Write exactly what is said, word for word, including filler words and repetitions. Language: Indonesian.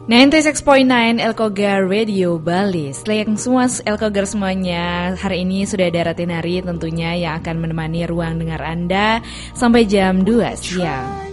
sembilan puluh enam koma sembilan Elkogar Radio Bali. Selain semua Elkogar semuanya, hari ini sudah ada Ratinari tentunya yang akan menemani ruang dengar Anda sampai jam dua siang.